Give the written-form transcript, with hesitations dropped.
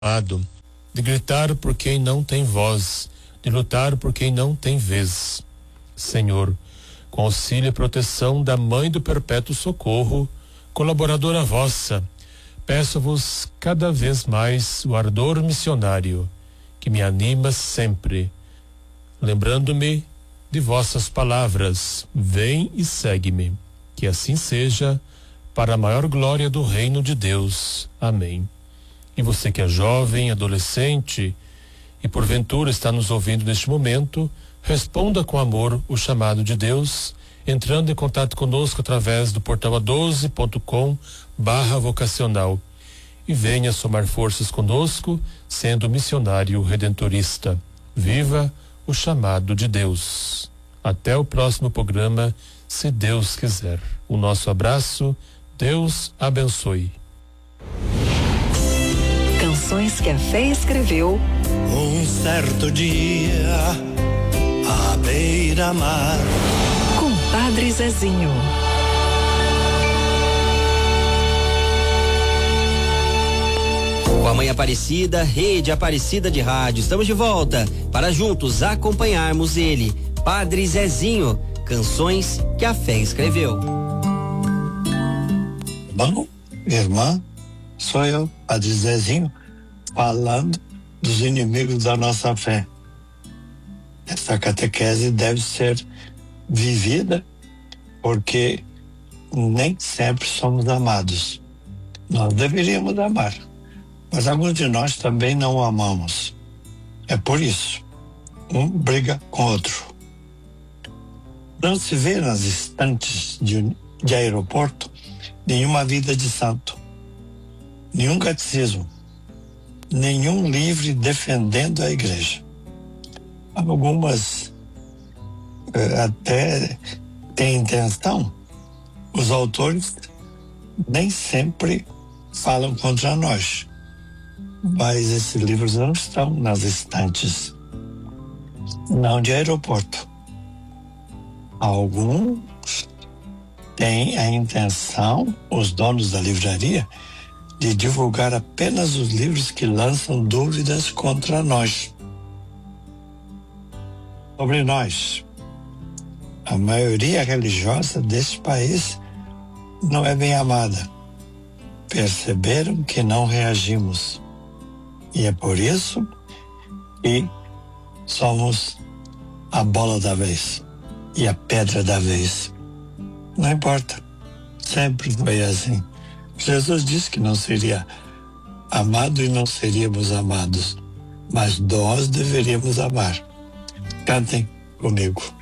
chamado, de gritar por quem não tem voz, de lutar por quem não tem vez. Senhor, com auxílio e proteção da Mãe do Perpétuo Socorro, colaboradora vossa, peço-vos cada vez mais o ardor missionário que me anima sempre, lembrando-me de vossas palavras: vem e segue-me. Que assim seja, para a maior glória do reino de Deus. Amém. E você que é jovem, adolescente e porventura está nos ouvindo neste momento, responda com amor o chamado de Deus, entrando em contato conosco através do portal a12.com/vocacional e venha somar forças conosco, sendo missionário redentorista. Viva o chamado de Deus. Até o próximo programa, se Deus quiser. O nosso abraço, Deus abençoe. Canções que a fé escreveu. Um certo dia, à beira-mar, Com Padre Zezinho. Com a Mãe Aparecida, Rede Aparecida de Rádio. Estamos de volta para juntos acompanharmos ele, Padre Zezinho. Canções que a fé escreveu. Irmão, irmã, sou eu, Padre Zezinho, falando dos inimigos da nossa fé. Essa catequese deve ser vivida porque nem sempre somos amados. Nós deveríamos amar, mas alguns de nós também não amamos. É por isso, um briga com o outro. Não se vê nas estantes de aeroporto nenhuma vida de santo, nenhum catecismo, nenhum livro defendendo a igreja. Algumas até têm intenção, os autores nem sempre falam contra nós, mas esses livros não estão nas estantes, não de aeroporto. Alguns têm a intenção, os donos da livraria, de divulgar apenas os livros que lançam dúvidas contra nós. Sobre nós, a maioria religiosa deste país não é bem amada. Perceberam que não reagimos. E é por isso que somos a bola da vez e a pedra da vez. Não importa, sempre foi assim. Jesus disse que não seria amado e não seríamos amados, mas nós deveríamos amar. Cantem comigo.